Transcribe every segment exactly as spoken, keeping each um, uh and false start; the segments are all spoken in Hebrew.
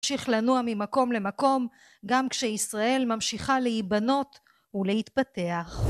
להמשיך לנוע ממקום למקום, גם כשישראל ממשיכה להיבנות ולהתפתח.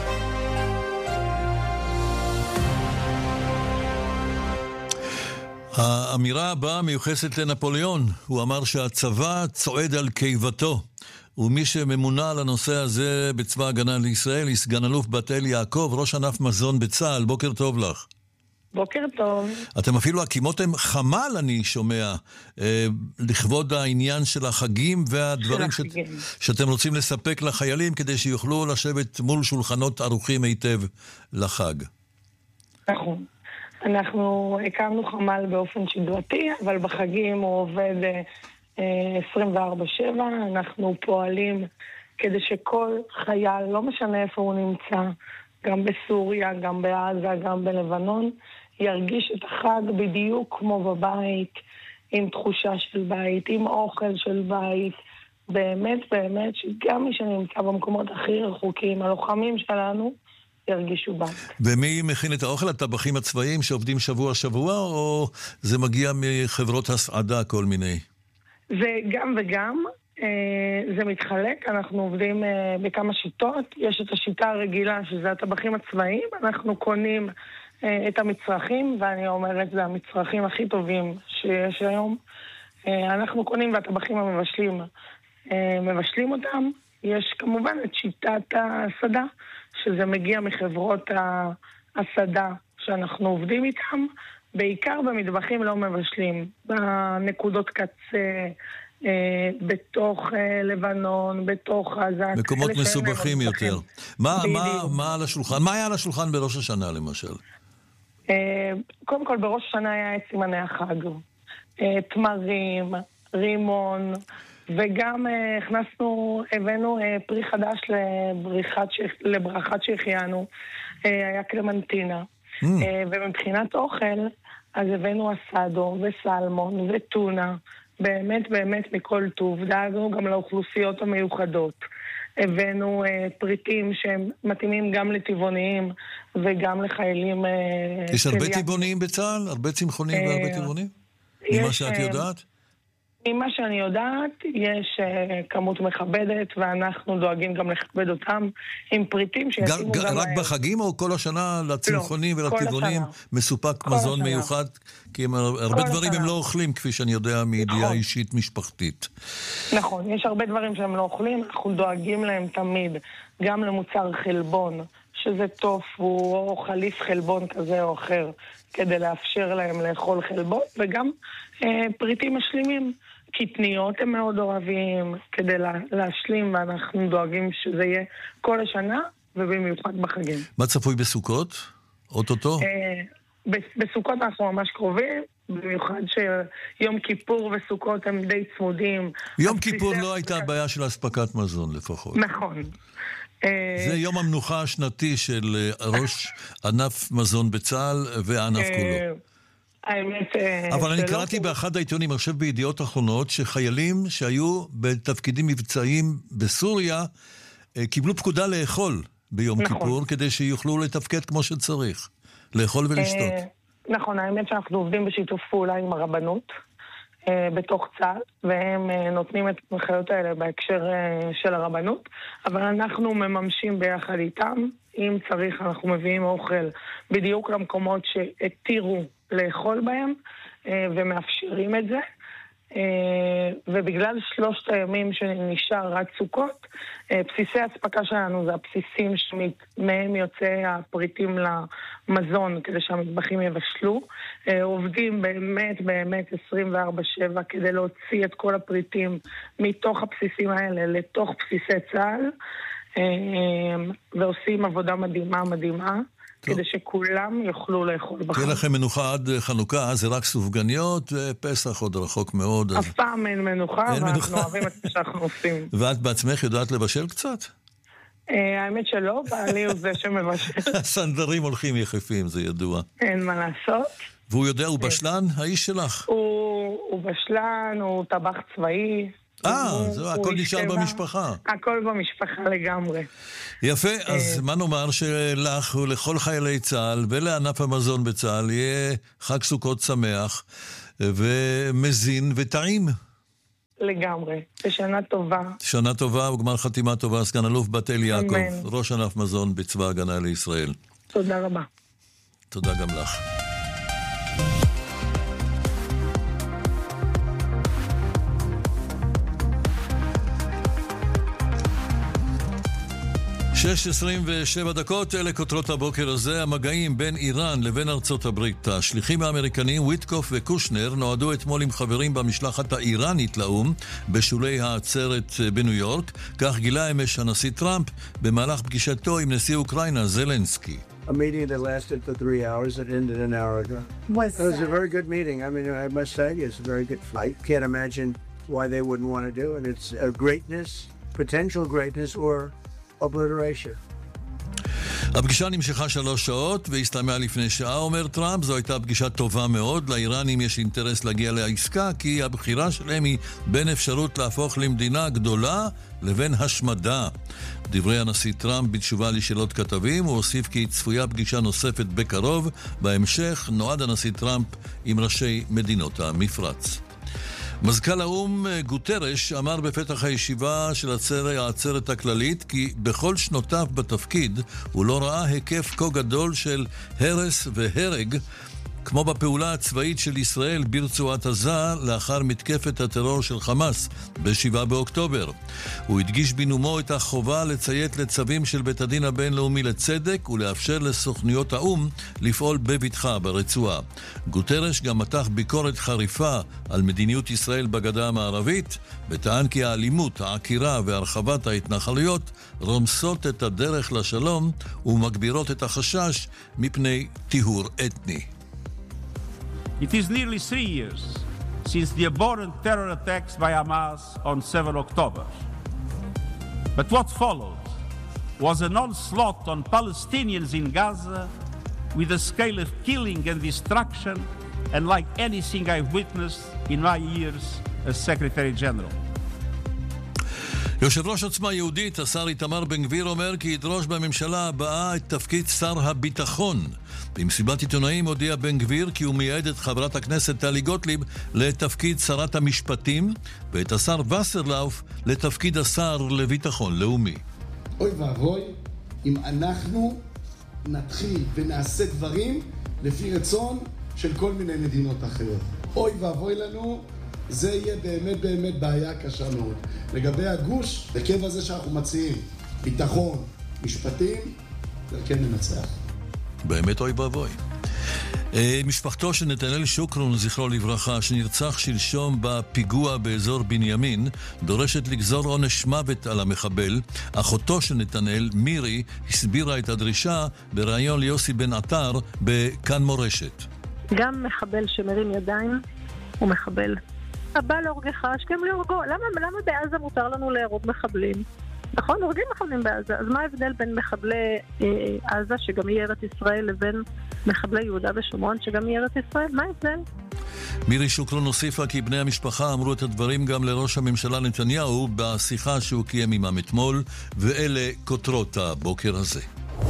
האמירה הבאה מיוחסת לנפוליאון. הוא אמר שהצבא צועד על קיבתו, ומי שממונה על הנושא הזה בצבא ההגנה לישראל היא סגן אלוף בת אל יעקב, ראש ענף מזון בצה"ל. בוקר טוב לך. בוקר טוב. אתם אפילו הקימותם חמ"ל, אני שומע, אה, לכבוד העניין של החגים והדברים ש... שאתם רוצים לספק לחיילים כדי שיוכלו לשבת מול שולחנות ערוכים היטב לחג. נכון. אנחנו הקמנו חמ"ל באופן שגרתי, אבל בחגים הוא עובד עשרים וארבע שבע. אנחנו פועלים כדי שכל חייל, לא משנה איפה הוא נמצא, גם בסוריה, גם בעזה, גם בלבנון, ירגיש את החג בדיוק כמו בבית, עם תחושה של בית, עם אוכל של בית. באמת, באמת, שגם מי שנמצא במקומות הכי רחוקים, הלוחמים שלנו, ירגישו בית. ומי מכין את האוכל? הטבחים הצבאיים שעובדים שבוע שבוע, או זה מגיע מחברות הסעדה כל מיני? זה גם וגם. זה מתחלק, אנחנו עובדים בכמה שיטות. יש את השיטה הרגילה, שזה הטבחים הצבאיים. אנחנו קונים את המצרכים, ואני אומרת, זה המצרכים הכי טובים שיש היום. אנחנו קונים והטבחים המבשלים מבשלים אותם. יש כמובן את שיטת הסדה, שזה מגיע מחברות הסדה שאנחנו עובדים איתם, בעיקר במטבחים לא מבשלים, בנקודות קצה, בתוך לבנון, בתוך עזה. מקומות מסובכים יותר. מה, מה, מה על השולחן? מה היה על השולחן בראש השנה למשל? קודם כל בראש השנה היה את סימני החג. תמרים, רימון, וגם הכנסנו, הבאנו פרי חדש לבריחת, לברכת שהחיינו, היה קלמנטינה. Mm. ומבחינת אוכל, אז הבאנו אסדו וסלמון וטונה, באמת באמת מכל טוב. דאגנו גם לאוכלוסיות המיוחדות. הבאנו פריטים שהם מתאימים גם לטבעוניים וגם לחיילים. יש הרבה טבעוניים בצה"ל? הרבה צמחונים והרבה טבעוניים? ממה שאת יודעת? ממה שאני יודעת, יש uh, כמות מכבדת, ואנחנו דואגים גם לכבד אותם עם פריטים שיתאימו גם... גם רק להם. בחגים או כל השנה לצמחונים לא, ולטבעונים מסופק מזון השנה. מיוחד? כי הם, הרבה דברים השנה. הם לא אוכלים, כפי שאני יודע מידיעה נכון. אישית משפחתית. נכון, יש הרבה דברים שהם לא אוכלים, אנחנו דואגים להם תמיד, גם למוצר חלבון, שזה טופו או חליף חלבון כזה או אחר, כדי לאפשר להם לאכול חלבון, וגם אה, פריטים משלימים. קטניות הם מאוד אוהבים כדי לה, להשלים, ואנחנו דואגים שזה יהיה כל השנה, ובמיוחד בחגים. מה צפוי בסוכות? אוטוטו? אה, בסוכות אנחנו ממש קרובים, במיוחד שיום כיפור וסוכות הם די צמודים. יום כיפור לא הייתה בעיה של אספקת מזון לפחות. נכון. זה יום המנוחה השנתי של ראש ענף מזון בצה"ל והענף כולו. האמת... אבל אני קראתי באחד העיתונים, אני חושב בידיעות אחרונות, שחיילים שהיו בתפקידים מבצעיים בסוריה, קיבלו פקודה לאכול ביום כיפור, כדי שיוכלו לתפקד כמו שצריך, לאכול ולשתות. נכון, האמת שאנחנו עובדים בשיתוף פעולה עם הרבנות, בתוך צה"ל, והם נותנים את המחיות האלה בהקשר של הרבנות, אבל אנחנו מממשים ביחד איתם. אם צריך, אנחנו מביאים אוכל בדיוק למקומות שהתירו לאכול בהם, ומאפשרים את זה. ובגלל שלושת הימים שנשאר עד סוכות, בסיסי הספקה שלנו זה הבסיסים שמהם יוצא הפריטים למזון כדי שהמטבחים יבשלו. עובדים באמת באמת עשרים וארבע שבע כדי להוציא את כל הפריטים מתוך הבסיסים האלה לתוך בסיסי צה"ל, ועושים עבודה מדהימה מדהימה. כדי שכולם יוכלו לאכול בחג. תהיה לכם מנוחה עד חנוכה, זה רק סופגניות, ופסח עוד רחוק מאוד. אף פעם אין מנוחה, ואנחנו אוהבים את מה שאנחנו עושים. ואת בעצמך יודעת לבשל קצת? האמת שלא, בעלי הוא זה שמבשל. הסנדרים הולכים יחפים, זה ידוע. אין מה לעשות. והוא יודע, הוא בשלן, האיש שלך? הוא בשלן, הוא טבח צבאי. אה, זה הכל נשאר במשפחה. הכל במשפחה לגמרי. יפה, אז מה נאמר שלך ולכל חיילי צה"ל ולענף המזון בצה"ל יהיה חג סוכות שמח ומזין וטעים. לגמרי. ושנה טובה. שנה טובה וגמר חתימה טובה, סגן אלוף בת אל יעקב, ראש ענף מזון בצבא ההגנה לישראל. תודה רבה. תודה גם לך. שש עשרים ושבע דקות, אלה כותרות הבוקר הזה. המגעים בין איראן לבין ארצות הברית. השליחים האמריקנים וויטקוף וקושנר נועדו אתמול עם חברים במשלחת האיראנית לאום בשולי העצרת בניו יורק. כך גילה אמש הנשיא טראמפ במהלך פגישתו עם נשיא אוקראינה זלנסקי. A meeting that lasted for three hours that ended an hour ago. Was it was a very good meeting. I mean, I must say, it's a very good fight. Can't imagine why they wouldn't want to do it. It's a greatness, potential greatness, or obliteration. הפגישה נמשכה שלוש שעות והסתיימה לפני שעה, אומר טראמפ. זו הייתה פגישה טובה מאוד. לאיראנים יש אינטרס להגיע לעסקה, כי הבחירה שלהם היא בין אפשרות להפוך למדינה גדולה לבין השמדה. דברי הנשיא טראמפ בתשובה לשאלות כתבים, הוא הוסיף כי צפויה פגישה נוספת בקרוב. בהמשך נועד הנשיא טראמפ עם ראשי מדינות המפרץ. מזכ"ל האום גוטרש אמר בפתח הישיבה של העצרת הכללית כי בכל שנותיו בתפקיד הוא לא ראה היקף כה גדול של הרס והרג כמו בפעולה הצבאית של ישראל ברצועת עזה לאחר מתקפת הטרור של חמאס ב-שבעה באוקטובר. הוא הדגיש בנאומו את החובה לציית לצווים של בית הדין הבינלאומי לצדק ולאפשר לסוכנויות האום לפעול בבטחה ברצועה. גוטרש גם מתח ביקורת חריפה על מדיניות ישראל בגדה המערבית, וטען כי האלימות, העקירה והרחבת ההתנחלויות רומסות את הדרך לשלום ומגבירות את החשש מפני טיהור אתני. It is nearly three years since the abhorrent terror attacks by Hamas on the seventh of October. But what followed was an onslaught on Palestinians in Gaza with a scale of killing and destruction unlike anything I've witnessed in my years as Secretary General. יושב ראש עוצמה יהודית, השר איתמר בן גביר, אומר כי ידרוש בממשלה הבאה את תפקיד שר הביטחון. במסיבת עיתונאים הודיע בן גביר כי הוא מייעד את חברת הכנסת טלי גוטליב לתפקיד שרת המשפטים ואת השר וסרלאוף לתפקיד השר לביטחון לאומי. אוי ואבוי אם אנחנו נתחיל ונעשה דברים לפי רצון של כל מיני מדינות אחרות. אוי ואבוי לנו, זה יהיה באמת באמת בעיה קשה מאוד. לגבי הגוש, בקו הזה שאנחנו מציעים, ביטחון, משפטים, זה כן מנצח. באמת אוי ואבוי. משפחתו של נתנאל שוקרון, זכרו לברכה, שנרצח שלשום בפיגוע באזור בנימין, דורשת לגזור עונש מוות על המחבל. אחותו של נתנאל, מירי, הסבירה את הדרישה בראיון ליוסי בן עטר בכאן מורשת. גם מחבל שמרים ידיים הוא מחבל. הבא להורגך, השכם להורגו. למה, למה בעזה מותר לנו להרוג מחבלים? נכון, הורגים מחבלים בעזה. אז מה ההבדל בין מחבלי אה, עזה, שגם היא ארץ ישראל, לבין מחבלי יהודה ושומרון, שגם היא ארץ ישראל? מה ההבדל? מירי שוקרון הוסיפה כי בני המשפחה אמרו את הדברים גם לראש הממשלה נתניהו בשיחה שהוא קיים עמם אתמול, ואלה כותרות הבוקר הזה.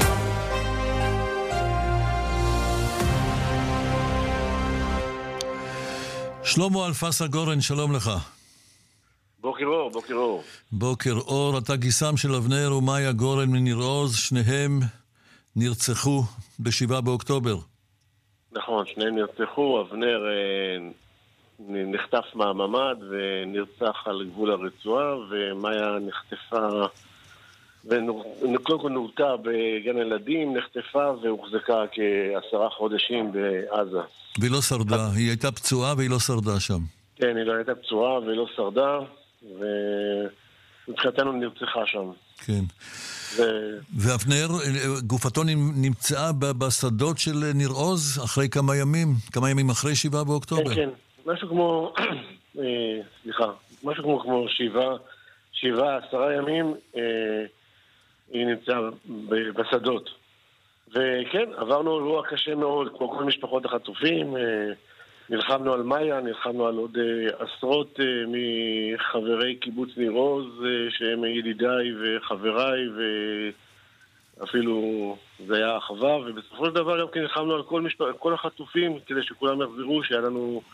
שלמה אלפסה גורן, שלום לך. בוקר אור, בוקר אור. בוקר אור, אתה גיסם של אבנר ומאיה גורן מניר עוז, שניהם נרצחו בשבעה באוקטובר. נכון, שניהם נרצחו, אבנר אה, נחטף מהממד ונרצח על גבול הרצועה, ומאיה נחטפה, וקודם כל נורתה בגן ילדים, נחטפה והוחזקה כעשרה חודשים בעזה. והיא לא שרדה, היא הייתה פצועה והיא לא שרדה שם. כן, היא לא הייתה פצועה והיא לא שרדה, ומבחינתנו נרצחה שם. כן. ו... ואבנר, גופתו נמצאה בשדות של ניר עוז אחרי כמה ימים, כמה ימים אחרי שבעה באוקטובר. כן, כן. משהו כמו, סליחה, משהו כמו, כמו שבעה, שבעה, עשרה ימים, היא נמצאה בשדות. וכן, עברנו אירוע קשה מאוד, כמו כל משפחות החטופים, נלחמנו על מאיה, נלחמנו על עוד עשרות מחברי קיבוץ ניר עוז, שהם ידידיי וחבריי, ואפילו זה היה אחווה, ובסופו של דבר גם כן נלחמנו על כל, משפ... כל החטופים, כדי שכולם יחזרו, שהיה לנו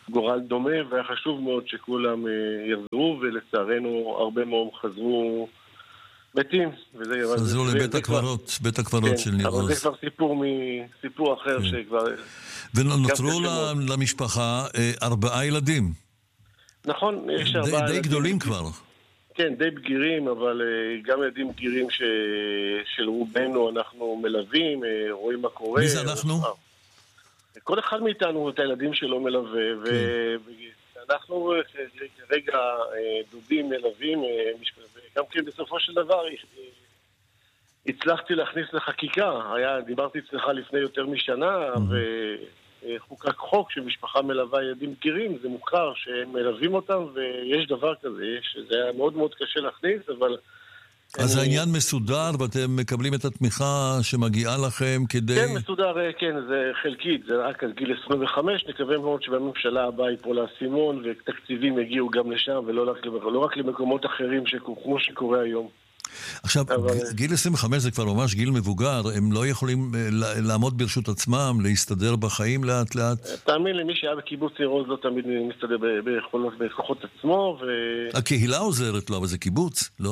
גורל דומה, והיה חשוב מאוד שכולם יחזרו, ולצערנו הרבה מאוד חזרו מתים. חזרו לבית הקברות, בית הקברות של ניר עוז. אבל זה כבר סיפור מסיפור אחר שכבר... ונותרו למשפחה ארבעה ילדים. נכון, יש ארבעה ילדים. די גדולים כבר. כן, די בגירים, אבל גם ילדים בגירים של רובנו אנחנו מלווים, רואים מה קורה. מי זה אנחנו? כל אחד מאיתנו את הילדים שלו מלווה, ואנחנו כרגע דודים מלווים, וגם כן בסופו של דבר הצלחתי להכניס לחקיקה. דיברתי אצלך לפני יותר משנה, וחוקק חוק שמשפחה מלווה ילדים בגירים, זה מוכר שהם מלווים אותם, ויש דבר כזה, שזה היה מאוד מאוד קשה להכניס, אבל... אז העניין מסודר, ואתם מקבלים את התמיכה שמגיעה לכם כדי... כן, מסודר, כן, זה חלקית, זה רק עד גיל עשרים וחמש, נקווה מאוד שבממשלה הבאה ייפול האסימון, ותקציבים יגיעו גם לשם, ולא רק, לא רק למקומות אחרים כמו שקורה היום. עכשיו, אבל... גיל עשרים וחמש זה כבר ממש גיל מבוגר, הם לא יכולים לעמוד ברשות עצמם, להסתדר בחיים לאט לאט? תאמין לי, מי שהיה בקיבוץ ניר עוז לא תמיד מסתדר בכוחות עצמו, ו... הקהילה עוזרת לו, אבל זה קיבוץ, לא?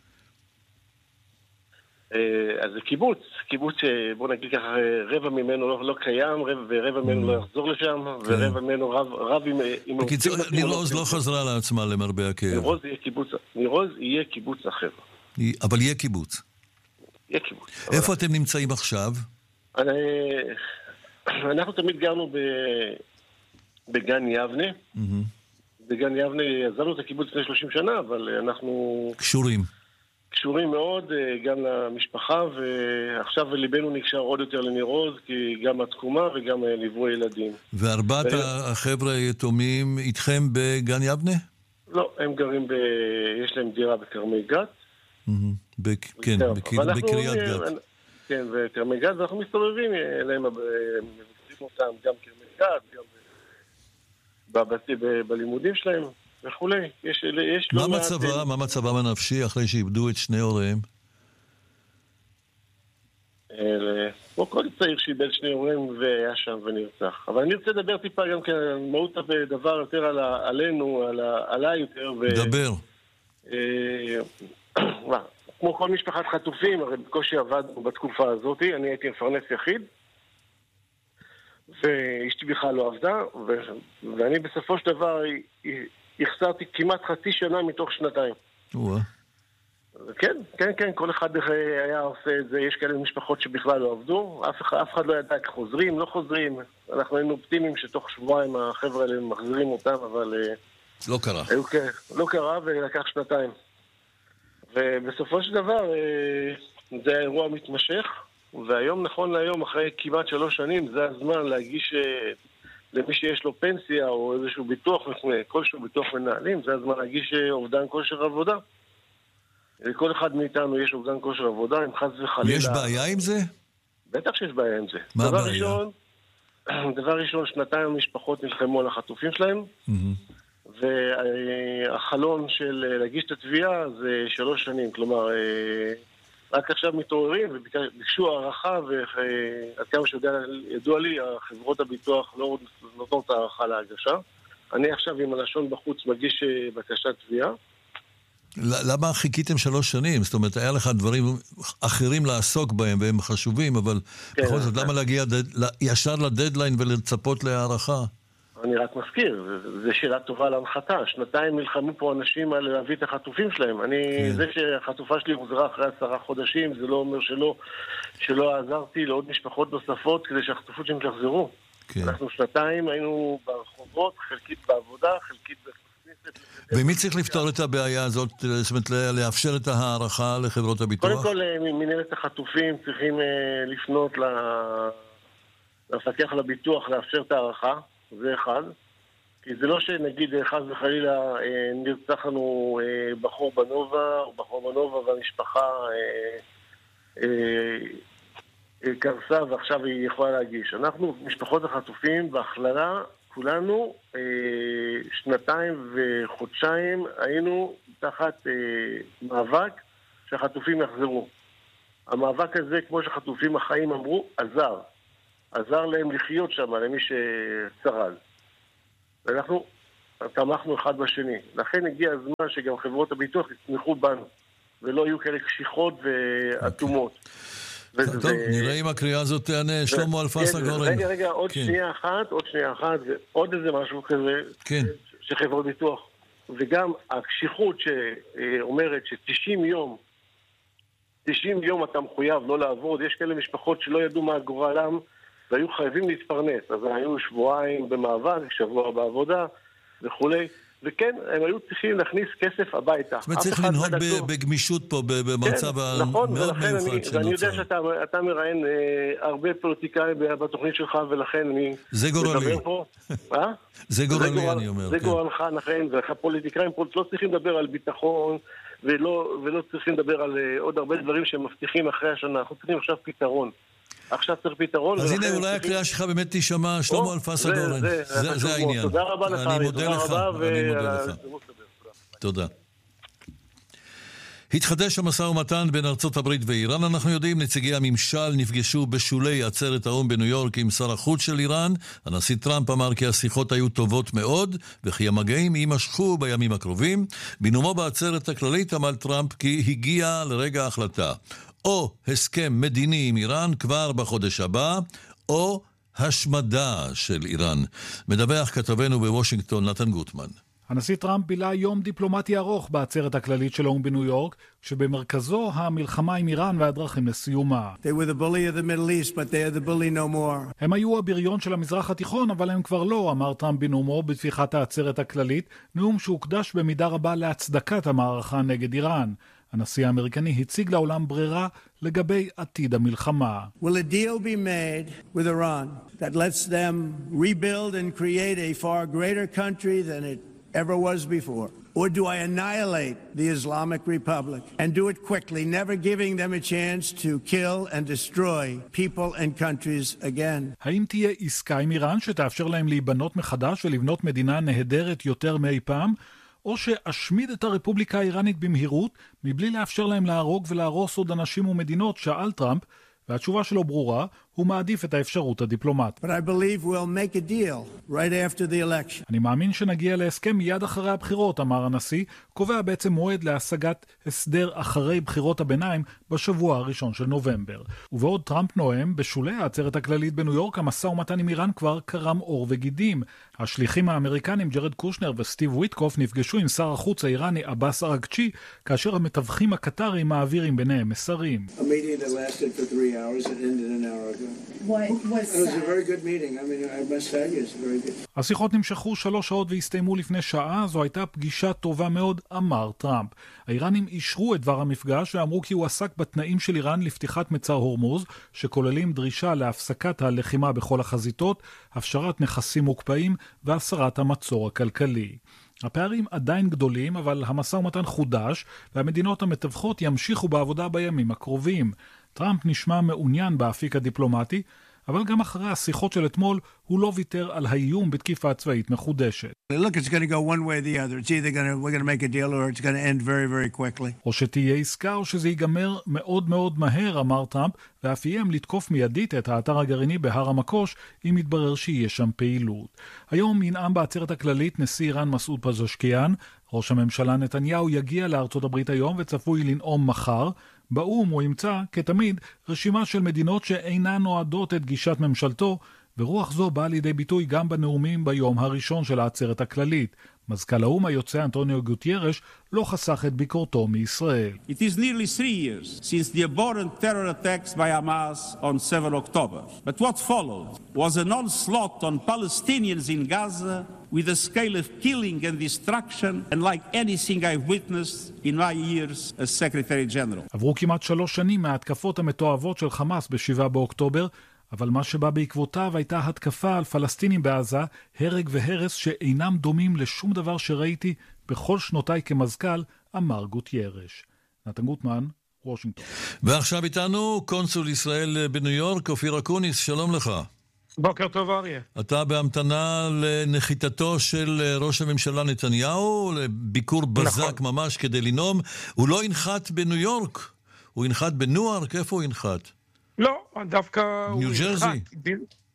אז זה קיבוץ, קיבוץ שבוא נגיד ככה, רבע ממנו לא, לא קיים, ורבע ממנו לא יחזור לשם, ורבע ממנו רב, רב עם... בקיצור, ניר עוז לא חזרה לעצמה למרבה הכאב. ניר עוז יהיה קיבוץ, ניר עוז יהיה קיבוץ אחר. אבל יהיה קיבוץ. יהיה קיבוץ. איפה אתם נמצאים עכשיו? אנחנו תמיד גרנו בגן יבנה. בגן יבנה עזבנו את הקיבוץ לפני שלושים שנה, אבל אנחנו... קשורים. קשורים מאוד גם למשפחה, ועכשיו ליבנו נקשר עוד יותר לניר עוז, כי גם התקומה וגם ליווי ילדים. וארבעת החבר'ה היתומים איתכם בגן יבנה? לא, הם גרים ב... יש להם דירה בכרמי גת. כן, בקריית גת. כן, וכרמי גת, ואנחנו מסתובבים אליהם, מבקרים אותם גם כרמי גת, גם בלימודים שלהם. וכולי. יש, יש מה מצבה, מה מצבם הנפשי אחרי שאיבדו את שני הוריהם? כמו כל צעיר שאיבד שני הוריהם והיה שם ונרצח. אבל אני רוצה לדבר טיפה גם כן על מהות הדבר יותר על, עלינו, על, עליי יותר. דבר. כמו כל משפחת חטופים, הרי בקושי עבדנו בתקופה הזאת, אני הייתי מפרנס יחיד. ואשתי בכלל לא עבדה, ואני בסופו של דבר... החסרתי כמעט חצי שנה מתוך שנתיים. וואה. כן, כן, כן, כל אחד היה עושה את זה, יש כאלה משפחות שבכלל לא עבדו, אף אחד, אף אחד לא ידע איך חוזרים, לא חוזרים, אנחנו היינו אופטימיים שתוך שבועיים החבר'ה האלה מחזירים אותם, אבל... לא קרה. היו, לא קרה ולקח שנתיים. ובסופו של דבר, זה האירוע מתמשך, והיום, נכון להיום, אחרי כמעט שלוש שנים, זה הזמן להגיש... למי שיש לו פנסיה או איזשהו ביטוח, כלשהו ביטוח מנהלים, זה הזמן להגיש אובדן כושר עבודה. לכל אחד מאיתנו יש אובדן כושר עבודה, אם חס וחלילה... יש בעיה עם זה? בטח שיש בעיה עם זה. מה דבר הבעיה? ראשון, דבר ראשון, שנתיים המשפחות נלחמו על החטופים שלהם, והחלון של להגיש את התביעה זה שלוש שנים, כלומר... רק עכשיו מתעוררים וביקשו הערכה, ועד כמה שידוע לי, חברות הביטוח לא נותנות הערכה להגשה. אני עכשיו עם הלשון בחוץ מגיש בקשת תביעה. למה חיכיתם שלוש שנים? זאת אומרת, היה לך דברים אחרים לעסוק בהם והם חשובים, אבל בכל זאת, למה להגיע ישר לדדליין ולצפות להערכה? אני רק מזכיר, זו שאלה טובה להנחתה. שנתיים נלחמו פה אנשים על להביא את החטופים שלהם. אני, זה שהחטופה שלי הוחזרה אחרי עשרה חודשים, זה לא אומר שלא, שלא עזרתי לעוד משפחות נוספות כדי שהחטופות שלהם יחזרו. אנחנו שנתיים היינו ברחובות, חלקית בעבודה, חלקית בכנסת. ומי צריך לפתור את הבעיה הזאת, זאת אומרת, לאפשר את הערכה לחברות הביטוח? קודם כל, מנהלת החטופים צריכים לפנות למפקח על הביטוח, לאפשר את הערכה. זה אחד, כי זה לא שנגיד חס וחלילה נרצח לנו בחור בנובה או בחור בנובה והמשפחה קרסה ועכשיו היא יכולה להגיש. אנחנו, משפחות החטופים, בהכללה, כולנו שנתיים וחודשיים היינו תחת מאבק שהחטופים יחזרו. המאבק הזה, כמו שהחטופים החיים אמרו, עזר. עזר להם לחיות שם, למי ששרד. ואנחנו תמכנו אחד בשני. לכן הגיע הזמן שגם חברות הביטוח יתמכו בנו, ולא יהיו כאלה קשיחות ואטומות. טוב, נראה אם הקריאה הזאת תענה, שלמה אלפסה גורן. רגע, רגע, עוד שנייה אחת, עוד שנייה אחת, ועוד איזה משהו כזה, שחברות ביטוח. וגם הקשיחות שאומרת ש-תשעים יום, תשעים יום אתה מחויב לא לעבוד, יש כאלה משפחות שלא ידעו מה גורלם, והיו חייבים להתפרנס, אז היו שבועיים במאבק, שבוע בעבודה וכולי, וכן, הם היו צריכים להכניס כסף הביתה. זאת אומרת, צריך לנהוג בגמישות פה, במצב המאוד מיוחד שנוצר. ואני יודע שאתה מראיין הרבה פוליטיקאים בתוכנית שלך, ולכן אני... זה גורלי. זה גורלי, אני אומר. זה גורלך, נכון, והפוליטיקאים פה לא צריכים לדבר על ביטחון, ולא צריכים לדבר על עוד הרבה דברים שהם מבטיחים אחרי השנה. אנחנו צריכים עכשיו פתרון. עכשיו צריך פתרון. אז הנה, אולי הקריאה שלך באמת תשמע, שלמה אלפסה גורן. זה העניין. תודה רבה לך. אני מודה לך. אני מודה לך. תודה. התחדש המשא ומתן בין ארצות הברית ואיראן. אנחנו יודעים, נציגי הממשל נפגשו בשולי עצרת האו"ם בניו יורק עם שר החוץ של איראן. הנשיא טראמפ אמר כי השיחות היו טובות מאוד, וכי המגעים יימשכו בימים הקרובים. בנאומו בעצרת הכללית אמר טראמפ כי הגיע לרגע ההחלטה. או הסכם מדיני עם איראן כבר בחודש הבא, או השמדה של איראן. מדווח כתבנו בוושינגטון נתן גוטמן. הנשיא טראמפ בילה יום דיפלומטי ארוך בעצרת הכללית של האו"ם בניו יורק, שבמרכזו המלחמה עם איראן והדרכים לסיומה. They were the bully of the Middle East, but they are the bully no more. הם היו הבריון של המזרח התיכון, אבל הם כבר לא, אמר טראמפ בנאומו בפתיחת העצרת הכללית, נאום שהוקדש במידה רבה להצדקת המערכה נגד איראן. הנשיא האמריקני הציג לעולם ברירה לגבי עתיד המלחמה. Will a deal be made with Iran that lets them rebuild and create a far greater country than it ever was before? Or do I annihilate the Islamic Republic and do it quickly, never giving them a chance to kill and destroy people and countries again? האם תהיה עסקה עם איראן שתאפשר להם להיבנות מחדש ולבנות מדינה נהדרת יותר מאי פעם? או שאשמיד את הרפובליקה האיראנית במהירות, מבלי לאפשר להם להרוג ולהרוס עוד אנשים ומדינות, שאל טראמפ, והתשובה שלו ברורה, הוא מעדיף את האפשרות הדיפלומטית. But I believe we'll make a deal right after the election. אני מאמין שנגיע להסכם מיד אחרי הבחירות, אמר הנשיא, קובע בעצם מועד להשגת הסדר אחרי בחירות הביניים בשבוע הראשון של נובמבר. ובעוד טראמפ נואם, בשולי העצרת הכללית בניו יורק, המשא ומתן עם איראן כבר קרם עור וגידים. השליחים האמריקנים ג'רד קושנר וסטיב וויטקוף נפגשו עם שר החוץ האיראני עבאס ארגצ'י, כאשר המתווכים הקטרים מעבירים ביניהם מסרים. A meeting that lasted for three hours, it ended an hour ago. What was It was a very good meeting. I mean, I must say it's very good. השיחות נמשכו שלוש שעות והסתיימו לפני שעה, זו הייתה פגישה טובה מאוד, אמר טראמפ. האיראנים אישרו את דבר המפגש ואמרו כי הוא עסק בתנאים של איראן לפתיחת מצר הורמוז, שכוללים דרישה להפסקת הלחימה בכל החזיתות, הפשרת נכסים מוקפאים והסרת המצור הכלכלי. הפערים עדיין גדולים, אבל המשא ומתן חודש, והמדינות המתווכות ימשיכו בעבודה בימים הקרובים. טראמפ נשמע מעוניין באפיק הדיפלומטי, אבל גם אחרי השיחות של אתמול, הוא לא ויתר על האיום בתקיפה צבאית מחודשת. Look, it's going to go one way or the other. It's either going to, we're going to make a deal or it's going to end very, very quickly. או שתהיה עסקה או שזה ייגמר מאוד מאוד מהר, אמר טראמפ, ואף איים לתקוף מיידית את האתר הגרעיני בהר המקוש, אם יתברר שיהיה שם פעילות. היום ינאם בעצרת הכללית נשיא איראן מסעוד פז'קיאן, ראש הממשלה נתניהו יגיע לארצות הברית היום וצפוי לנאום מחר. באום הוא ימצא, כתמיד, רשימה של מדינות שאינן נועדות את גישת ממשלתו, ורוח זו באה לידי ביטוי גם בנאומים ביום הראשון של העצרת הכללית. מזכ"ל האום היוצא אנטוניו גוטיירש לא חסך את ביקורתו מישראל. It is nearly three years since the abhorrent terror attacks by Hamas on seven October. But what followed was an onslaught on Palestinians in Gaza with a scale of killing and destruction unlike anything I've witnessed in my years as Secretary General. עברו כמעט שלוש שנים מההתקפות המתועבות של חמאס בשבעה באוקטובר, אבל מה שבא בעקבותיו הייתה התקפה על פלסטינים בעזה, הרג והרס שאינם דומים לשום דבר שראיתי בכל שנותיי כמזכ"ל, אמר גוטיירש. נתן גוטמן, וושינגטון. ועכשיו איתנו קונסול ישראל בניו יורק, אופיר אקוניס, שלום לך. בוקר טוב אריה. אתה בהמתנה לנחיתתו של ראש הממשלה נתניהו, לביקור בזק נכון. ממש כדי לנאום. הוא לא ינחת בניו יורק, הוא ינחת בניוארק, איפה הוא ינחת? לא, דווקא ניו ג'רזי.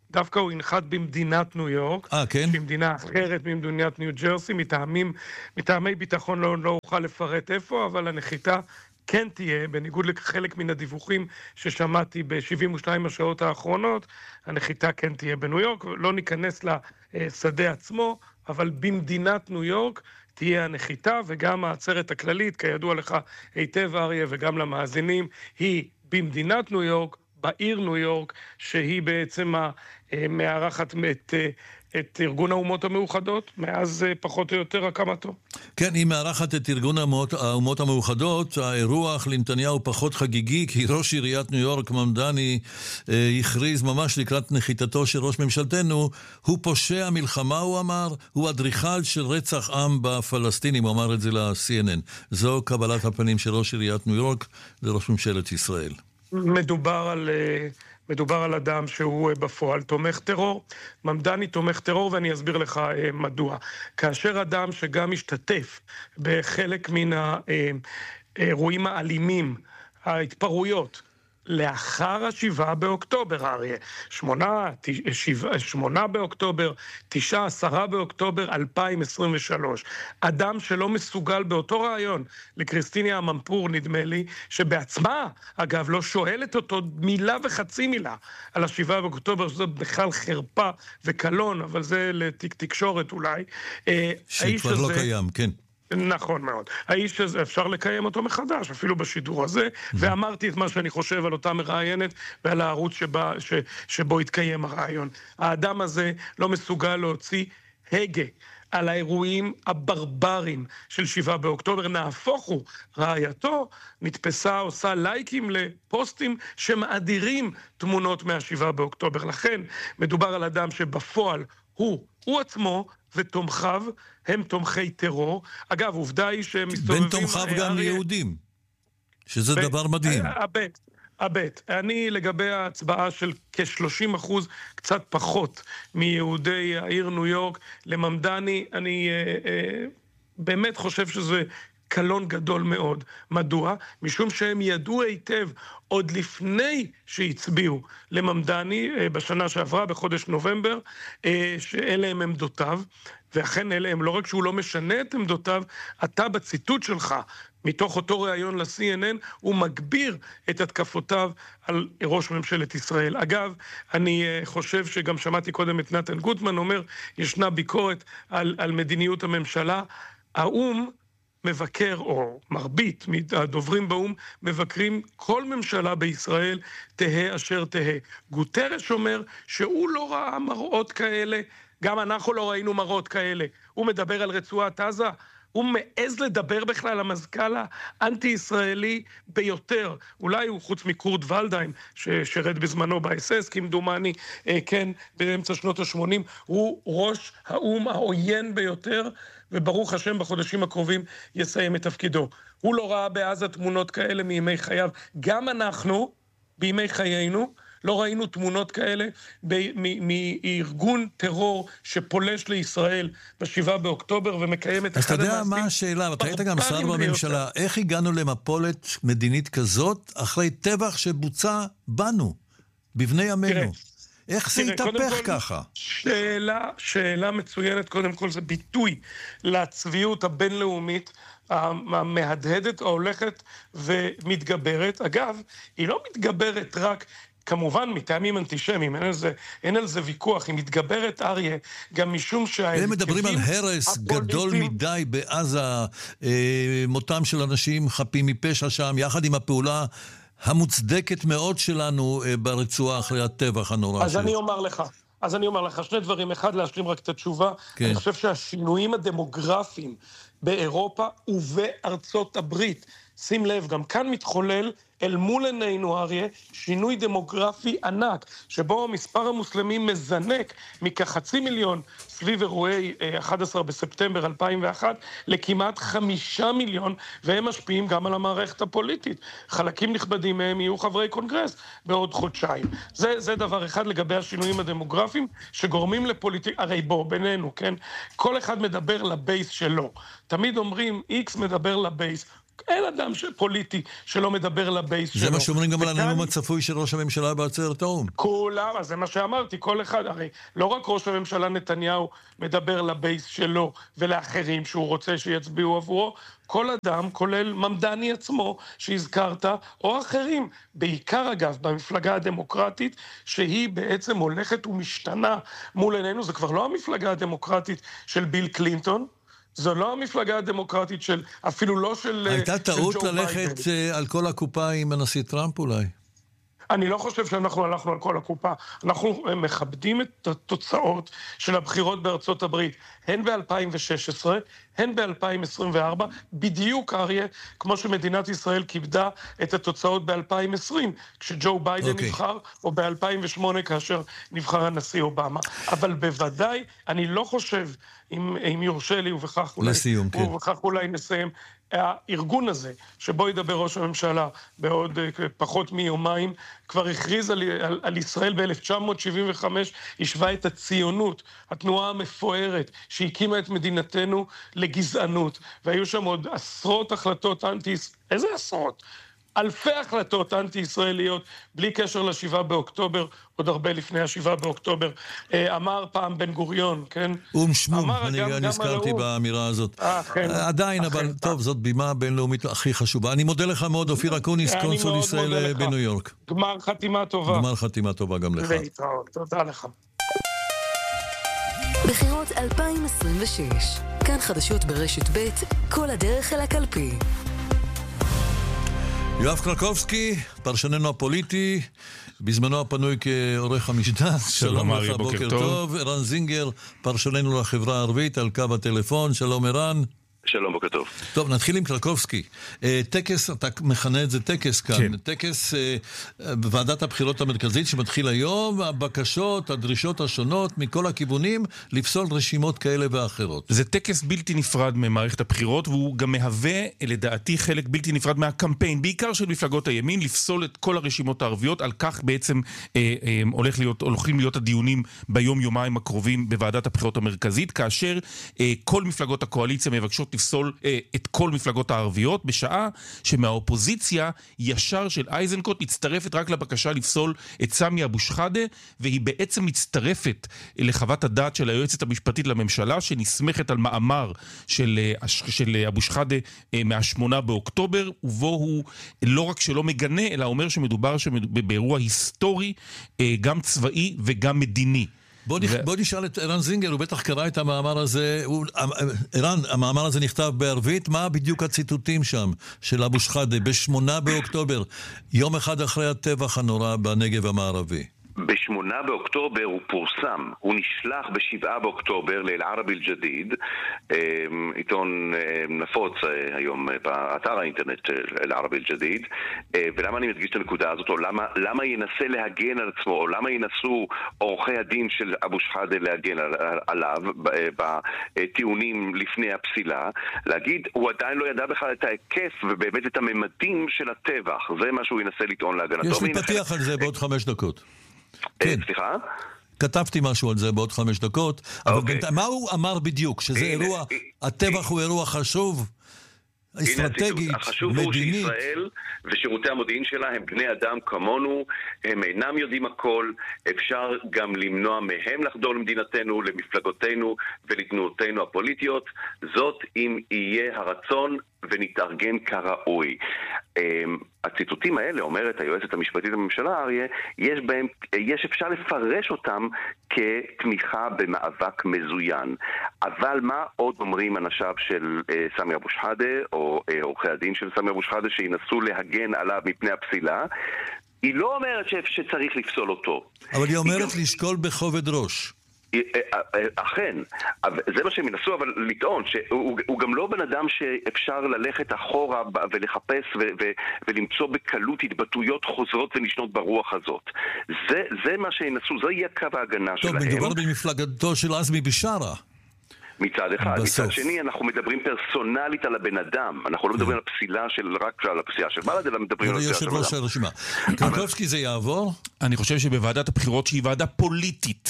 דווקא הוא ינחת במדינת ניו יורק, אה, כן? שהיא מדינה אחרת ממדינת ניו ג'רסי, מטעמים, מטעמי ביטחון לא, לא אוכל לפרט איפה, אבל הנחיתה כן תהיה, בניגוד לחלק מן הדיווחים ששמעתי ב-שבעים ושתיים השעות האחרונות, הנחיתה כן תהיה בניו יורק, לא ניכנס לשדה עצמו, אבל במדינת ניו יורק תהיה הנחיתה, וגם העצרת הכללית, כידוע לך היטב אריה, וגם למאזינים, היא במדינת ניו יורק, בעיר ניו יורק, שהיא בעצם מארחת את, את ארגון האומות המאוחדות, מאז פחות או יותר הקמתו. כן, היא מארחת את ארגון האומות, האומות המאוחדות. האירוח לנתניהו פחות חגיגי, כי ראש עיריית ניו יורק, ממדני, אה, הכריז ממש לקראת נחיתתו של ראש ממשלתנו, הוא פושע מלחמה, הוא אמר, הוא אדריכל של רצח עם בפלסטינים, הוא אמר את זה ל-סי אן אן. זו קבלת הפנים של ראש עיריית ניו יורק לראש ממשלת ישראל. מדובר על, מדובר על אדם שהוא בפועל תומך טרור, ממדני תומך טרור, ואני אסביר לך מדוע. כאשר אדם שגם משתתף בחלק מן האירועים האלימים, ההתפרעויות, לאחר השבעה באוקטובר, הרי שמונה, שבע, שמונה באוקטובר, תשעה, עשרה באוקטובר, אלפיים עשרים ושלוש. אדם שלא מסוגל באותו רעיון, לקריסטיניה הממפור נדמה לי, שבעצמה, אגב, לא שואלת אותו מילה וחצי מילה על השבעה באוקטובר, שזה בכלל חרפה וקלון, אבל זה לתיק תקשורת אולי. שכבר לא קיים, כן. נכון מאוד. האיש הזה אפשר לקיים אותו מחדש, אפילו בשידור הזה, ואמרתי את מה שאני חושב על אותה מראיינת ועל הערוץ שבה, ש, שבו התקיים הרעיון. האדם הזה לא מסוגל להוציא הגה על האירועים הברברים של שבעה באוקטובר, נהפוך הוא, רעייתו נתפסה, עושה לייקים לפוסטים שמאדירים תמונות מהשבעה באוקטובר. לכן מדובר על אדם שבפועל הוא, הוא עצמו ותומכיו הם תומכי טרור. אגב, עובדה היא שמסתובבים... בין תומכיו גם יהודים, שזה דבר מדהים. הבט, הבט. אני לגבי ההצבעה של כ-שלושים אחוז, קצת פחות, מיהודי העיר ניו יורק לממדני, אני אה, אה, באמת חושב שזה קלון גדול מאוד. מדוע? משום שהם ידעו היטב עוד לפני שהצביעו לממדני בשנה שעברה, בחודש נובמבר, שאלה הם עמדותיו, ואכן אלה הם, לא רק שהוא לא משנה את עמדותיו, אתה בציטוט שלך, מתוך אותו ראיון ל-סי אן אן, הוא מגביר את התקפותיו על ראש ממשלת ישראל. אגב, אני חושב שגם שמעתי קודם את נתן גוטמן אומר, ישנה ביקורת על, על מדיניות הממשלה. האום מבקר, או מרבית מהדוברים באום, מבקרים כל ממשלה בישראל, תהה אשר תהה. גוטרש אומר שהוא לא ראה מראות כאלה, גם אנחנו לא ראינו מראות כאלה. הוא מדבר על רצועת עזה, הוא מעז לדבר בכלל על המזכ"ל האנטי-ישראלי ביותר. אולי הוא חוץ מקורט ולדהיים, ששרת בזמנו ב-אס אס, כמדומני, אה, כן, באמצע שנות ה-שמונים, הוא ראש האום העוין ביותר, וברוך השם בחודשים הקרובים יסיים את תפקידו. הוא לא ראה בעזה תמונות כאלה מימי חייו. גם אנחנו, בימי חיינו, לא ראינו תמונות כאלה מארגון טרור שפולש לישראל בשבעה באוקטובר ומקיים את אחד המעשים. אז אתה יודע מה השאלה, ואתה היית גם שר בממשלה, איך הגענו למפולת מדינית כזאת אחרי טבח שבוצע בנו, בבני עמנו? איך זה התהפך ככה? שאלה, שאלה מצוינת, קודם כל זה ביטוי לצביעות הבינלאומית, המהדהדת, ההולכת ומתגברת. אגב, היא לא מתגברת רק כמובן מטעמים אנטישמיים, אין על זה, אין על זה ויכוח, היא מתגברת אריה, גם משום שההרכבים... הם מדברים על הרס גדול מדי בעזה, אה, מותם של אנשים חפים מפשע שם, יחד עם הפעולה המוצדקת מאוד שלנו אה, ברצועה אחרי הטבח הנורא. אז אני אומר לך, אז אני אומר לך, שני דברים, אחד, להשלים רק את התשובה, כן. אני חושב שהשינויים הדמוגרפיים באירופה ובארצות הברית, שים לב, גם כאן מתחולל אל מול עינינו, אריה, שינוי דמוגרפי ענק, שבו מספר המוסלמים מזנק מכחצי מיליון סביב אירועי אחד עשר בספטמבר אלפיים ואחת לכמעט חמישה מיליון, והם משפיעים גם על המערכת הפוליטית. חלקים נכבדים מהם יהיו חברי קונגרס בעוד חודשיים. זה, זה דבר אחד לגבי השינויים הדמוגרפיים שגורמים לפוליטיק... הרי בוא, בינינו, כן? כל אחד מדבר לבייס שלו. תמיד אומרים, X מדבר לבייס. אין אדם פוליטי שלא מדבר לבייס שלו. זה מה שאומרים גם על הנאום הצפוי של ראש הממשלה בעצרת האו"ם. כולם, אז זה מה שאמרתי, כל אחד, הרי לא רק ראש הממשלה נתניהו מדבר לבייס שלו ולאחרים שהוא רוצה שיצביעו עבורו, כל אדם, כולל ממדני עצמו שהזכרת, או אחרים, בעיקר אגב במפלגה הדמוקרטית, שהיא בעצם הולכת ומשתנה מול עינינו, זה כבר לא המפלגה הדמוקרטית של ביל קלינטון, זו לא המפלגה הדמוקרטית של, אפילו לא של... הייתה טעות ללכת על כל הקופה עם הנשיא טראמפ אולי? אני לא חושב שאנחנו הלכנו על כל הקופה. אנחנו מכבדים את התוצאות של הבחירות בארצות הברית, הן ב-אלפיים ושש עשרה, הן ב-אלפיים עשרים וארבע, בדיוק אריה, כמו שמדינת ישראל כיבדה את התוצאות ב-אלפיים ועשרים, כשג'ו ביידן okay. נבחר, או ב-אלפיים ושמונה כאשר נבחר הנשיא אובמה. אבל בוודאי, אני לא חושב, אם, אם יורשה לי, ובכך אולי, לסיום, כן. ובכך אולי נסיים, הארגון הזה, שבו ידבר ראש הממשלה בעוד פחות מיומיים, כבר הכריז על, על, על ישראל ב-אלף תשע מאות שבעים וחמש, השווה את הציונות, התנועה המפוארת, שהקימה את מדינתנו לגזענות, והיו שם עוד עשרות החלטות אנטי... איזה עשרות? אלפי החלטות אנטי-ישראליות, בלי קשר לשבעה באוקטובר, עוד הרבה לפני השבעה באוקטובר. אמר פעם בן גוריון, כן? אום שמום, אני נזכרתי באמירה הזאת. עדיין, אבל טוב, זאת בימה בינלאומית הכי חשובה. אני מודה לך מאוד, אופיר אקוניס, קונסול ישראל בניו יורק. גמר חתימה טובה. גמר חתימה טובה גם לך. להתראות, תודה לך. בחירות אלפיים עשרים ושש, כאן חדשות ברשת ב', כל הדרך אל הקלפי. יואב קרקובסקי, פרשננו הפוליטי, בזמנו הפנוי כעורך המשדר. שלום אריה, בוקר טוב. ערן זינגר, פרשננו לחברה הערבית, על קו הטלפון. שלום ערן. שלום, בוקר טוב. טוב, נתחיל עם קרקובסקי. טקס, אתה מכנה את זה טקס כאן, כן. טקס בוועדת הבחירות המרכזית שמתחיל היום, הבקשות, הדרישות השונות מכל הכיוונים, לפסול רשימות כאלה ואחרות. זה טקס בלתי נפרד ממערכת הבחירות, והוא גם מהווה, לדעתי, חלק בלתי נפרד מהקמפיין, בעיקר של מפלגות הימין, לפסול את כל הרשימות הערביות, על כך בעצם אה, אה, הולך להיות, הולכים להיות הדיונים ביום יומיים הקרובים בוועדת הבחירות המרכזית, כאשר אה, כל מפלגות הקואליציה מבקשות לפסול אה, את כל מפלגות הערביות, בשעה שמהאופוזיציה ישר של אייזנקוט מצטרפת רק לבקשה לפסול את סמי אבו שחאדה, והיא בעצם מצטרפת לחוות הדעת של היועצת המשפטית לממשלה, שנסמכת על מאמר של, של אבו שחאדה אה, מהשמונה באוקטובר, ובו הוא לא רק שלא מגנה, אלא אומר שמדובר באירוע היסטורי, אה, גם צבאי וגם מדיני. בוא, ו... בוא נשאל את ערן זינגר, הוא בטח קרא את המאמר הזה. הוא... ערן, המאמר הזה נכתב בערבית, מה בדיוק הציטוטים שם של אבו שחאדה בשמונה באוקטובר, יום אחד אחרי הטבח הנורא בנגב המערבי? בשמונה באוקטובר הוא פורסם, הוא נשלח בשבעה באוקטובר לאל-ערבי אל-ג'דיד, עיתון נפוץ היום באתר האינטרנט אל-ערבי אל-ג'דיד, ולמה אני מדגיש את הנקודה הזאת, או למה, למה ינסה להגן על עצמו, או למה ינסו עורכי הדין של אבו שחאדה להגן עליו בטיעונים לפני הפסילה, להגיד, הוא עדיין לא ידע בכלל את ההיקף ובאמת את הממדים של הטבח, זה מה שהוא ינסה לטעון להגנתו. יש לי פתיח על זה בעוד חמש דקות. כן. סליחה? כתבתי משהו על זה בעוד חמש דקות, אבל בינתיים, מה הוא אמר בדיוק? שזה אירוע, הטבח הוא אירוע חשוב, אסטרטגית, החשוב הוא שישראל ושירותי המודיעין שלה הם בני אדם כמונו, הם אינם יודעים הכל, אפשר גם למנוע מהם לחדור למדינתנו, למפלגותינו ולתנועותינו הפוליטיות, זאת אם יהיה הרצון ונתארגן כראוי. הציטוטים האלה, אומרת היועצת המשפטית לממשלה, אריה, יש בהם, יש אפשר לפרש אותם כתמיכה במאבק מזוין. אבל מה עוד אומרים אנשיו של אה, סמי אבו שחאדה, או אה, עורכי הדין של סמי אבו שחאדה, שינסו להגן עליו מפני הפסילה? היא לא אומרת ש- שצריך לפסול אותו. אבל היא אומרת היא לשקול בכובד ראש. אכן, זה מה שהם ינסו, אבל לטעון שהוא גם לא בן אדם שאפשר ללכת אחורה ולחפש ולמצוא בקלות התבטאויות חוזרות ונשנות ברוח הזאת. זה מה שינסו, זה יהיה קו ההגנה שלהם. טוב, מדובר במפלגתו של עזמי בשארה. מצד אחד. מצד שני, אנחנו מדברים פרסונלית על הבן אדם. אנחנו לא מדברים על הפסילה של, רק על הפסילה של בל"ד, אלא מדברים על הפסילה של בן אדם. הרשימה. קרקובסקי, זה יעבור? אני חושב שבוועדת הבחירות, שהיא ועדה פוליטית,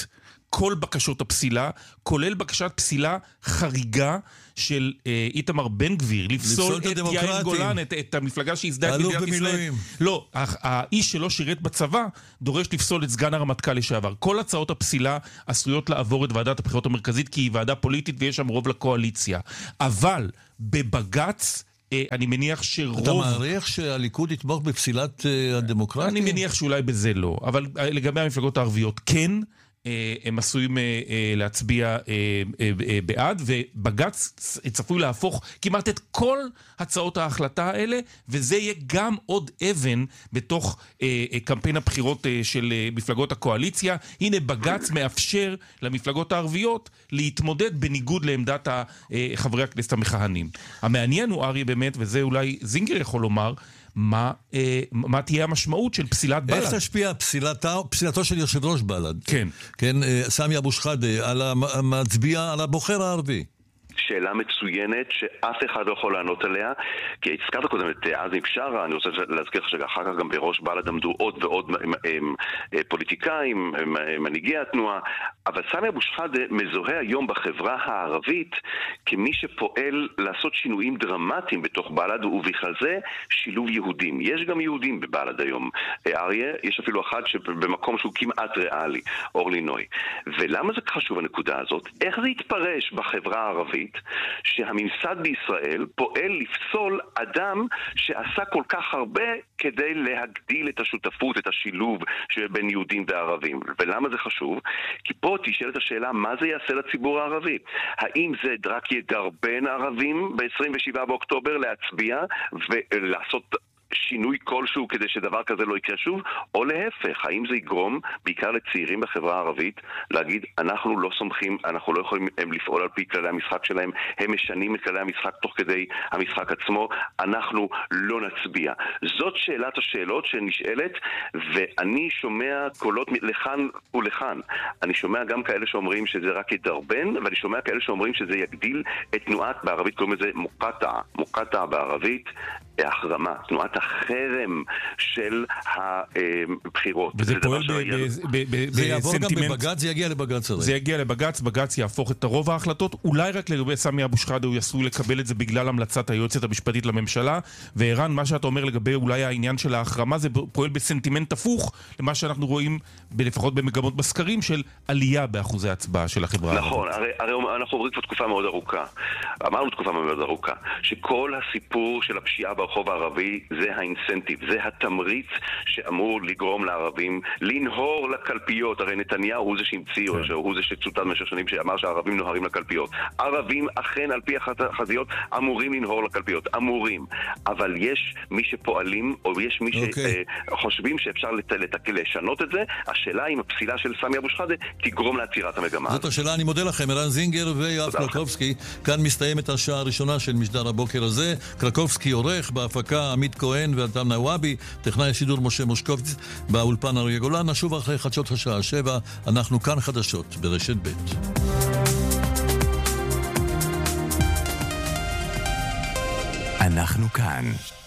כל בקשות הפסילה, כולל בקשת פסילה חריגה של אה, איתמר בן גביר, לפסול את יאיר גולן, את, את המפלגה שהזדהה את מדינת ישראל. לא, האיש שלא שירת בצבא דורש לפסול את סגן הרמטכ"ל לשעבר. כל הצעות הפסילה עשויות לעבור את ועדת הבחירות המרכזית, כי היא ועדה פוליטית ויש שם רוב לקואליציה. אבל בבג"ץ, אני מניח שרוב... אתה מעריך שהליכוד יתמוך בפסילת הדמוקרטיה? אני מניח שאולי בזה לא, אבל לגבי המפלגות הערביות כן, הם עשויים להצביע בעד, ובג"ץ צפוי להפוך כמעט את כל הצעות ההחלטה האלה, וזה יהיה גם עוד אבן בתוך קמפיין הבחירות של מפלגות הקואליציה. הנה בג"ץ מאפשר למפלגות הערביות להתמודד בניגוד לעמדת חברי הכנסת המכהנים. המעניין הוא, אריה, באמת, וזה אולי זינגר יכול לומר, מה, אה, מה תהיה המשמעות של פסילת בל"ד? איך תשפיע פסילתו, פסילתו של יושב ראש בל"ד? כן. כן, אה, סמי אבו שחאדה, על המצביע, על הבוחר הערבי. שאלה מצוינת שאף אחד לא יכול לענות עליה, כי הזכרת קודם את עזמי בשארה, אני רוצה להזכיר שאחר כך גם בראש בל"ד עמדו עוד ועוד פוליטיקאים, מנהיגי התנועה, אבל סמי אבו שחאדה מזוהה היום בחברה הערבית כמי שפועל לעשות שינויים דרמטיים בתוך בל"ד, ובכלל זה שילוב יהודים. יש גם יהודים בבל"ד היום. אריה, יש אפילו אחד שבמקום שהוא כמעט ריאלי, אורלי נוי. ולמה זה חשוב הנקודה הזאת? איך זה יתפרש בחברה הערבית שהממסד בישראל פועל לפסול אדם שעשה כל כך הרבה כדי להגדיל את השותפות, את השילוב שבין יהודים וערבים? ולמה זה חשוב? כי פה תשאלת השאלה, מה זה יעשה לציבור הערבי? האם זה רק ידרבן ערבים ב-עשרים ושבעה באוקטובר להצביע ולעשות שינוי כלשהו כדי שדבר כזה לא יקרה שוב, או להפך, האם זה יגרום בעיקר לצעירים בחברה הערבית להגיד, אנחנו לא סומכים, אנחנו לא יכולים הם לפעול על פי כללי המשחק שלהם, הם משנים את כללי המשחק תוך כדי המשחק עצמו, אנחנו לא נצביע. זאת שאלת השאלות שנשאלת, ואני שומע קולות לכאן ולכאן. אני שומע גם כאלה שאומרים שזה רק ידרבן, ואני שומע כאלה שאומרים שזה יגדיל את תנועת, בערבית קוראים לזה מוקטע, מוקטע בערבית, החרמה, תנועת החרם של הבחירות. וזה פועל בסנטימנט... זה יעבור גם בבג"ץ, זה יגיע לבג"ץ. זה יגיע לבג"ץ, בג"ץ יהפוך את רוב ההחלטות, אולי רק לגבי סמי אבו שחאדה הוא יסוי לקבל את זה בגלל המלצת היועצת המשפטית לממשלה, וערן, מה שאתה אומר לגבי אולי העניין של ההחרמה, זה פועל בסנטימנט הפוך למה שאנחנו רואים, לפחות במגמות בסקרים, של עלייה באחוזי ההצבעה של החברה. נכון, הרי, הרי אנחנו עוברים כבר תקופה מאוד ארוכה. אמרנו תקופה מאוד ארוכה, שכל הסיפור של הפשיעה ברחוב הערבי זה האינסנטיב, זה התמריץ שאמור לגרום לערבים לנהור לקלפיות. הרי נתניהו הוא זה שהמציא, או הוא זה שצוטט במשך שנים שאמר שהערבים נוהרים לקלפיות. ערבים אכן על פי החזיות אמורים לנהור לקלפיות, אמורים. אבל יש מי שפועלים, או יש מי שחושבים שאפשר לשנות את זה. השאלה אם הפסילה של סמי אבו שחאדה תגרום לעצירת המגמה. זאת השאלה, אני מודה לכם, ערן זינגר ויואב קרקובסקי. כאן מסתיימת השעה הראשונה של משדר הבוקר הזה. קרקובסקי עורך, בהפקה עמית כהן ואתם נוואבי, טכנאי השידור משה מושקוביץ, באולפן אריה גולן. נשוב אחרי חדשות השעה שבע, אנחנו כאן חדשות ברשת ב'. אנחנו כאן.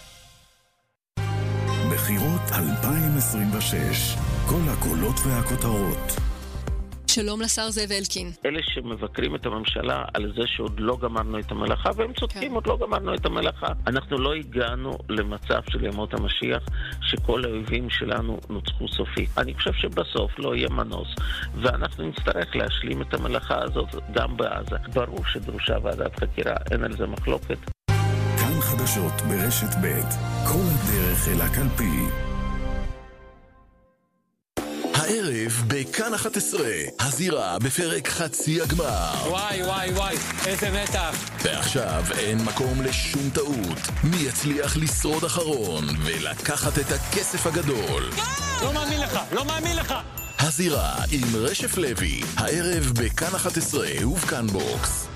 בחירות אלפיים עשרים ושש, כל הקולות והכותרות. שלום לשר זאב אלקין. אלה שמבקרים את הממשלה על זה שעוד לא גמרנו את המלאכה, והם צודקים, כן. עוד לא גמרנו את המלאכה. אנחנו לא הגענו למצב של ימות המשיח, שכל האויבים שלנו נוצחו סופית. אני חושב שבסוף לא יהיה מנוס, ואנחנו נצטרך להשלים את המלאכה הזאת גם בעזה. ברור שדרושה ועדת חקירה, אין על זה מחלוקת. כאן חדשות ברשת ב', כל הדרך אל הקלפי. הערב בכאן אחת עשרה, הזירה בפרק חצי הגמר. וואי וואי וואי, איזה מתח. ועכשיו אין מקום לשום טעות. מי יצליח לשרוד אחרון ולקחת את הכסף הגדול? לא מאמין לך, לא מאמין לך. הזירה עם רשף לוי, הערב בכאן אחת עשרה ובכאן בוקס.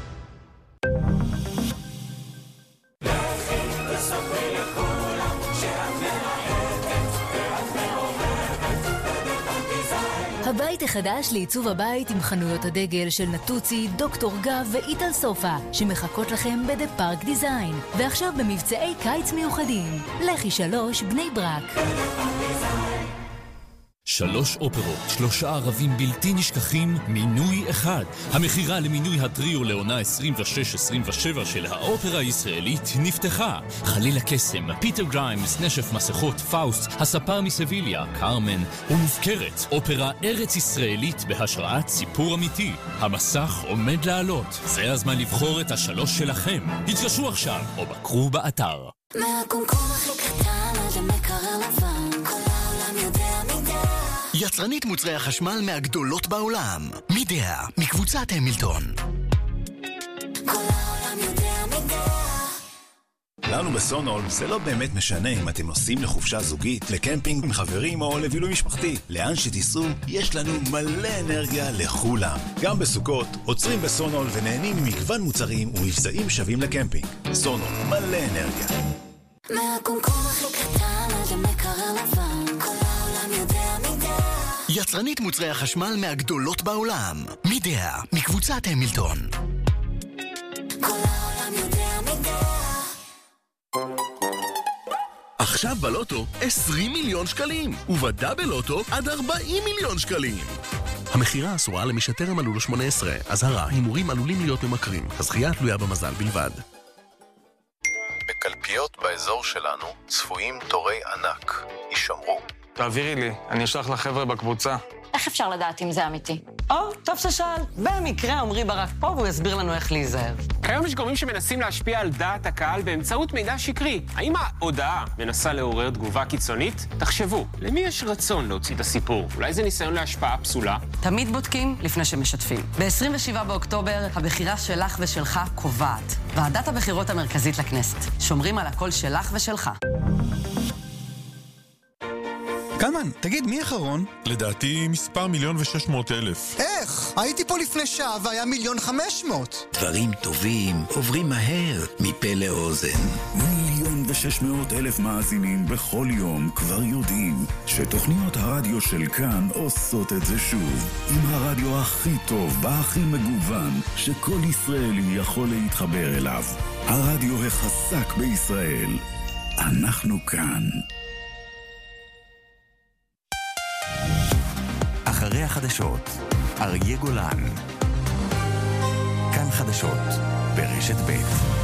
הבית החדש לעיצוב הבית עם חנויות הדגל של נטוצי, דוקטור גב ואיטל סופה שמחכות לכם בדה פארק דיזיין, ועכשיו במבצעי קיץ מיוחדים. לכי שלוש בני ברק. שלוש אופרות, שלושה ערבים בלתי נשכחים, מינוי אחד. המחירה למינוי הטריו לעונה עשרים ושש עשרים ושבע של האופרה הישראלית נפתחה. חליל הקסם, פיטר גריימס, נשף מסכות, פאוסט, הספר מסביליה, קרמן ומופקרת. אופרה ארץ ישראלית בהשראת סיפור אמיתי. המסך עומד לעלות. זה הזמן לבחור את השלוש שלכם. התקשרו עכשיו או בקרו באתר. מהקומקום הכי קטן עד המקרר לבן, כל העולם יודע מידע. יצרנית מוצרי החשמל מהגדולות בעולם. מידע, מקבוצת המילטון. כל העולם יודע מידע. לנו בסונול זה לא באמת משנה אם אתם נוסעים לחופשה זוגית, לקמפינג עם חברים או לבילוי משפחתי. לאן שתיסעו, יש לנו מלא אנרגיה לכולם. גם בסוכות, עוצרים בסונול ונהנים ממגוון מוצרים ומבצעים שווים לקמפינג. סונול, מלא אנרגיה. מהקומקום הכי קטן עד המקרר לבן, כל העולם יודע מידע. יצרנית מוצרי החשמל מהגדולות בעולם. מידע, מקבוצת המילטון. כל העולם יודע מידע. עכשיו בלוטו עשרים מיליון שקלים, ובדאבל לוטו עד ארבעים מיליון שקלים. המחירה אסורה למי שטרם מלאו לו שמונה עשרה. אזהרה, הימורים עלולים להיות ממכרים. הזכייה תלויה במזל בלבד. בקלפיות באזור שלנו צפויים תורי ענק. יישמרו. תעבירי לי, אני אשלח לחבר'ה בקבוצה. איך אפשר לדעת אם זה אמיתי? או, טוב ששאל. במקרה עמרי ברק פה והוא יסביר לנו איך להיזהר. כיום יש גורמים שמנסים להשפיע על דעת הקהל באמצעות מידע שקרי. האם ההודעה מנסה לעורר תגובה קיצונית? תחשבו, למי יש רצון להוציא את הסיפור? אולי זה ניסיון להשפעה פסולה? תמיד בודקים לפני שמשתפים. ב-עשרים ושבעה באוקטובר, הבחירה שלך ושלך קובעת. ועדת הבחירות המרכזית לכנסת. שומרים על הקול שלך ושלך. קלמן, תגיד, מי אחרון? לדעתי מספר מיליון ושש מאות אלף. איך? הייתי פה לפני שעה והיה מיליון חמש מאות. דברים טובים עוברים מהר מפה לאוזן. מיליון ושש מאות אלף מאזינים בכל יום כבר יודעים שתוכניות הרדיו של כאן עושות את זה שוב. עם הרדיו הכי טוב והכי מגוון שכל ישראלי יכול להתחבר אליו. הרדיו החזק בישראל. אנחנו כאן. אחרי החדשות, אריה גולן. כאן חדשות, ברשת ב'.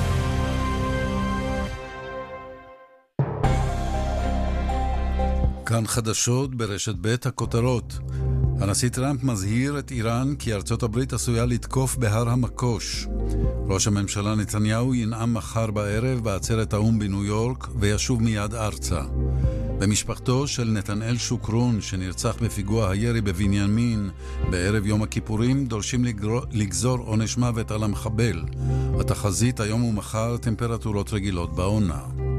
כאן חדשות, ברשת ב', הכותרות. הנשיא טראמפ מזהיר את איראן כי ארצות הברית עשויה לתקוף בהר המקוש. ראש הממשלה נתניהו ינאם מחר בערב בעצרת האו"ם בניו יורק וישוב מיד ארצה. במשפחתו של נתנאל שוקרון שנרצח בפיגוע הירי בבנימין בערב יום הכיפורים דורשים לגזור עונש מוות על המחבל. התחזית היום ומחר טמפרטורות רגילות בעונה.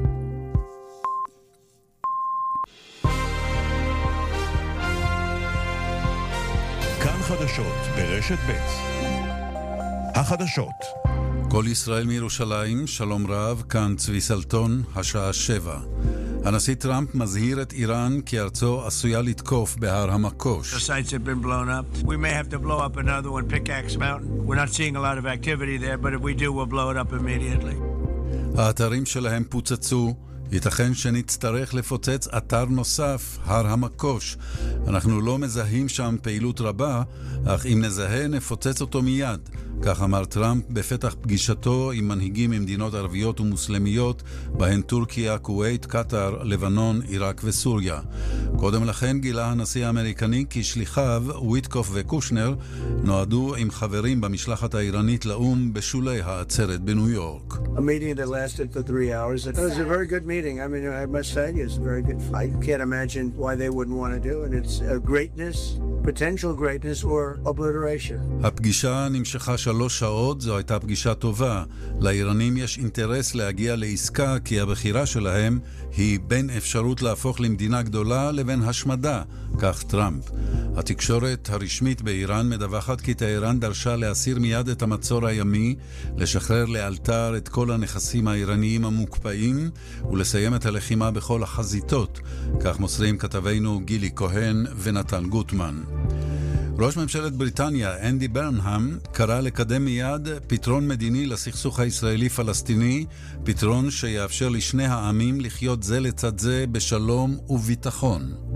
כאן חדשות ברשת ב'. החדשות. כל ישראל מירושלים, שלום רב, כאן צבי סלטון, השעה שבע. הנשיא טראמפ מזהיר את איראן כי ארצו עשויה לתקוף בהר המקוש. The sites have been blown up. We may have to blow up another one, Pickaxe Mountain. We're not seeing a lot of activity there, but if we do, we'll blow it up immediately. האתרים שלהם פוצצו. ייתכן שנצטרך לפוצץ אתר נוסף, הר המקוש. אנחנו לא מזהים שם פעילות רבה, אך אם נזהה נפוצץ אותו מיד. כך אמר טראמפ בפתח פגישתו עם מנהיגים ממדינות ערביות ומוסלמיות, בהן טורקיה, כווית, קטר, לבנון, עיראק וסוריה. קודם לכן גילה הנשיא האמריקני כי שליחיו, וויטקוף וקושנר, נועדו עם חברים במשלחת האיראנית לאום בשולי העצרת בניו יורק. A meeting that lasted for three hours. It was a very good meeting. I mean, I must say, it's a very good fight. Can't imagine why they wouldn't want to do it. It's a greatness, potential greatness, or obliteration. הפגישה נמשכה שלוש שעות, זו הייתה פגישה טובה. לאיראנים יש אינטרס להגיע לעסקה, כי הבחירה שלהם היא בין אפשרות להפוך למדינה גדולה לבין השמדה, כך טראמפ. התקשורת הרשמית באיראן מדווחת כי טהרן דרשה להסיר מיד את המצור הימי, לשחרר לאלתר את כל הנכסים האיראניים המוקפאים ולסיים את הלחימה בכל החזיתות, כך מוסרים כתבינו גילי כהן ונתן גוטמן. ראש ממשלת בריטניה, אנדי ברנהאם, קרא לקדם מיד פתרון מדיני לסכסוך הישראלי-פלסטיני, פתרון שיאפשר לשני העמים לחיות זה לצד זה בשלום וביטחון.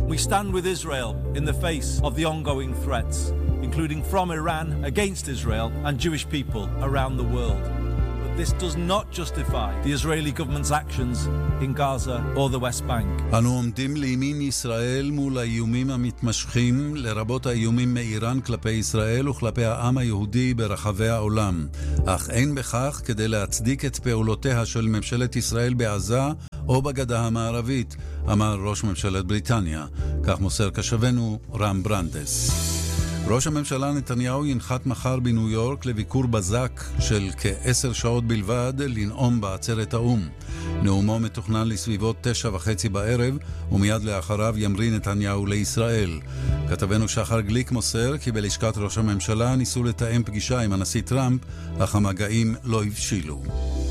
We stand with Israel in the face of the ongoing threats, including from Iran against Israel and Jewish people around the world. But this does not justify the Israeli government's actions in Gaza or the West Bank. אנו עומדים לימין ישראל מול האיומים המתמשכים, לרבות האיומים מאיראן כלפי ישראל וכלפי העם היהודי ברחבי העולם. אך אין בכך כדי להצדיק את פעולותיה של ממשלת ישראל בעזה או בגדה המערבית, אמר ראש ממשלת בריטניה. כך מוסר קשבנו רם ברנדס. ראש הממשלה נתניהו ינחת מחר בניו יורק לביקור בזק של כעשר שעות בלבד לנאום בעצרת האום. נאומו מתוכנן לסביבות תשע וחצי בערב, ומיד לאחריו ימריא נתניהו לישראל. כתבנו שחר גליק מוסר כי בלשכת ראש הממשלה ניסו לתאם פגישה עם הנשיא טראמפ, אך המגעים לא הבשילו.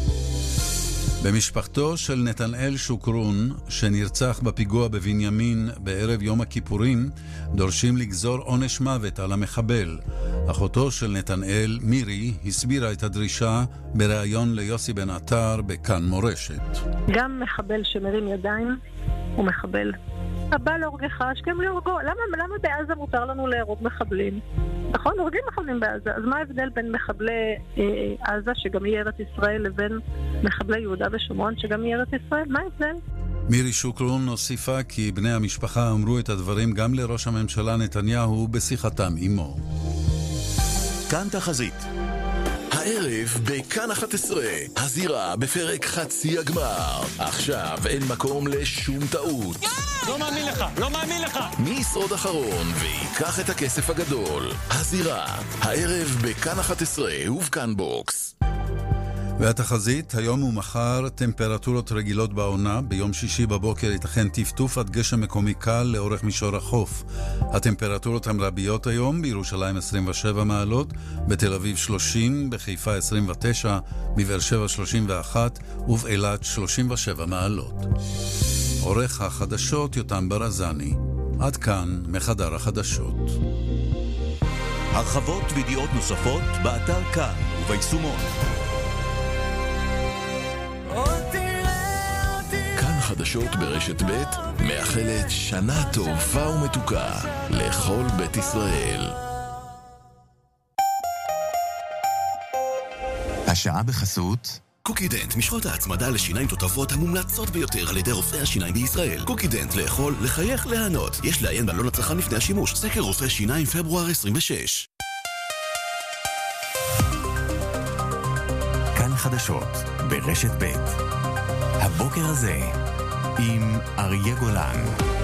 במשפחתו של נתנאל שוקרון, שנרצח בפיגוע בבנימין בערב יום הכיפורים, דורשים לגזור עונש מוות על המחבל. אחותו של נתנאל, מירי, הסבירה את הדרישה בריאיון ליוסי בן עטר בכאן מורשת. גם מחבל שמרים ידיים הוא מחבל. הבא להורגך, שגם להורגו. למה, למה בעזה מותר לנו להרוג מחבלים? נכון, הורגים מחבלים בעזה. אז מה ההבדל בין מחבלי אה, עזה, שגם היא ארץ ישראל, לבין מחבלי יהודה ושומרון, שגם היא ארץ ישראל? מה ההבדל? מירי שוקרון הוסיפה כי בני המשפחה אמרו את הדברים גם לראש הממשלה נתניהו בשיחתם עמו. כאן תחזית. הערב בכאן אחת עשרה, הזירה בפרק חצי הגמר. עכשיו אין מקום לשום טעות. לא מאמין לך, לא מאמין לך. מי ישרוד אחרון ויקח את הכסף הגדול? הזירה, הערב בכאן אחת עשרה ובכאן בוקס. והתחזית, היום ומחר טמפרטורות רגילות בעונה, ביום שישי בבוקר ייתכן טפטוף עד גשם מקומי קל לאורך מישור החוף. הטמפרטורות המרביות היום, בירושלים עשרים ושבע מעלות, בתל אביב שלושים, בחיפה עשרים ותשע, בבאר שבע שלושים ואחת ובאילת שלושים ושבע מעלות. עורך החדשות יותם ברזני. עד כאן מחדר החדשות. הרחבות וידיעות נוספות באתר כאן וביישומון. כאן חדשות ברשת ב' מאחלת שנה טובה ומתוקה לכל בית ישראל. השעה בחסות קוקידנט, משחות ההצמדה לשיניים תותבות המומלצות ביותר על ידי רופאי השיניים בישראל. קוקידנט, לאכול, לחייך, להנות. יש לעיין בעלון הצרכן לפני השימוש. סקר רופאי שיניים פברואר עשרים ושש. כאן חדשות ברשת ב' הבוקר הזה עם אריה גולן.